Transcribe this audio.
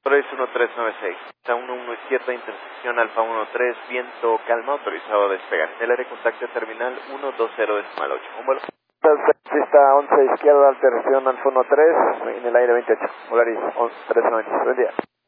31396. Está 11 izquierda, intersección Alfa 13, viento calma, autorizado a despegar. El área de contacto terminal 120.8. Un vuelo. Pista 11 izquierda, alteración Alfa 13, en el aire 28. Volaris 1390. Buen día.